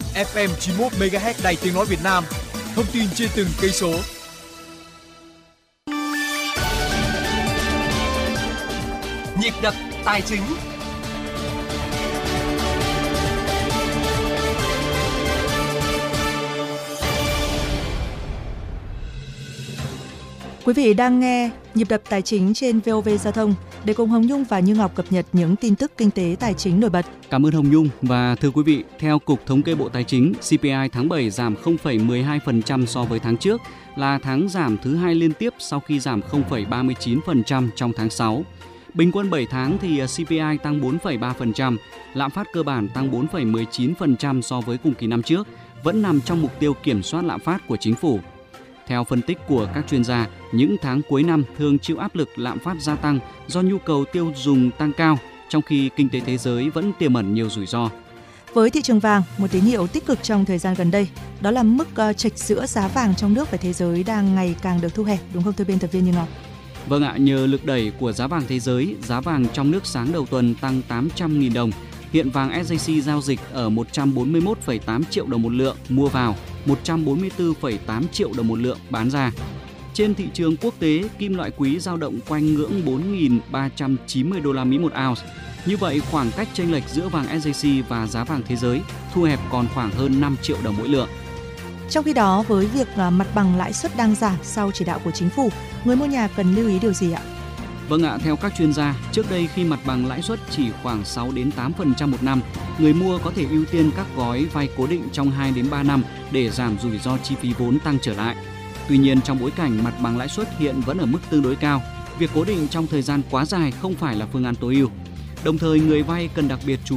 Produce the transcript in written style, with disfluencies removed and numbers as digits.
FM 91 MHz Đài Tiếng nói Việt Nam. Thông tin trên từng cây số. Nhịp đập tài chính. Quý vị đang nghe Nhịp đập tài chính trên VOV Giao thông. Để cùng Hồng Nhung và Như Ngọc cập nhật những tin tức kinh tế tài chính nổi bật. Cảm ơn Hồng Nhung và thưa quý vị, theo Cục Thống kê Bộ Tài chính, CPI tháng 7 giảm 0,12% so với tháng trước, là tháng giảm thứ hai liên tiếp sau khi giảm 0,39% trong tháng 6. Bình quân 7 tháng thì CPI tăng 4,3%, lạm phát cơ bản tăng 4,19% so với cùng kỳ năm trước, vẫn nằm trong mục tiêu kiểm soát lạm phát của chính phủ. Theo phân tích của các chuyên gia, những tháng cuối năm thường chịu áp lực lạm phát gia tăng do nhu cầu tiêu dùng tăng cao, trong khi kinh tế thế giới vẫn tiềm ẩn nhiều rủi ro. Với thị trường vàng, một tín hiệu tích cực trong thời gian gần đây, đó là mức chệch giữa giá vàng trong nước và thế giới đang ngày càng được thu hẹp, đúng không thưa biên tập viên Như Ngọc? Vâng ạ, nhờ lực đẩy của giá vàng thế giới, giá vàng trong nước sáng đầu tuần tăng 800.000 đồng. Hiện vàng SJC giao dịch ở 141,8 triệu đồng một lượng mua vào, 144,8 triệu đồng một lượng bán ra. Trên thị trường quốc tế, kim loại quý dao động quanh ngưỡng 4.390 đô la Mỹ một ounce. Như vậy, khoảng cách chênh lệch giữa vàng SJC và giá vàng thế giới thu hẹp còn khoảng hơn 5 triệu đồng mỗi lượng. Trong khi đó, với việc mặt bằng lãi suất đang giảm sau chỉ đạo của chính phủ, người mua nhà cần lưu ý điều gì ạ? Vâng ạ, theo các chuyên gia, trước đây khi mặt bằng lãi suất chỉ khoảng 6 đến 8% một năm, người mua có thể ưu tiên các gói vay cố định trong 2 đến 3 năm để giảm rủi ro chi phí vốn tăng trở lại. Tuy nhiên, trong bối cảnh mặt bằng lãi suất hiện vẫn ở mức tương đối cao, việc cố định trong thời gian quá dài không phải là phương án tối ưu. Đồng thời, người vay cần đặc biệt chú